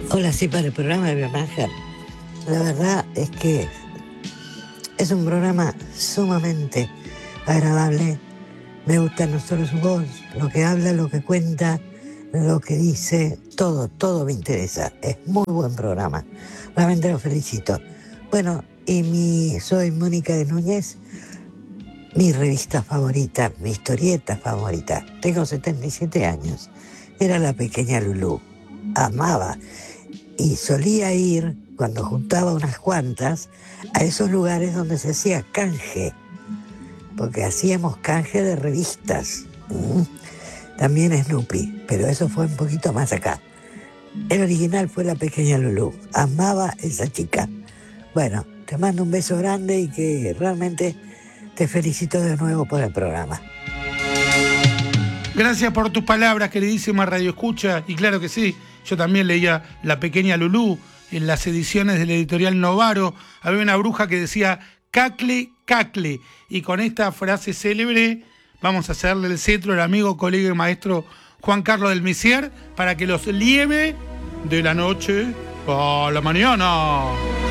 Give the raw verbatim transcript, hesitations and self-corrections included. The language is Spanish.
Hola, sí, para el programa de Bionángel. La verdad es que es un programa sumamente agradable. Me gusta no solo su voz, lo que habla, lo que cuenta, lo que dice, todo, todo me interesa. Es muy buen programa. Realmente lo felicito. Bueno, y mi, soy Mónica de Núñez, mi revista favorita, mi historieta favorita. Tengo setenta y siete años. Era La Pequeña Lulú. Amaba. Y solía ir, cuando juntaba unas cuantas, a esos lugares donde se hacía canje, porque hacíamos canje de revistas. ¿Mm? También Snoopy, pero eso fue un poquito más acá. El original fue La Pequeña Lulú. Amaba esa chica. Bueno, te mando un beso grande y que realmente te felicito de nuevo por el programa. Gracias por tus palabras, queridísima Radio Escucha. Y claro que sí, yo también leía La Pequeña Lulú en las ediciones de la editorial Novaro. Había una bruja que decía cacle, cacle. Y con esta frase célebre vamos a hacerle el cetro al amigo, colega y maestro Juan Carlos del Misier para que los lieve de la noche a la mañana.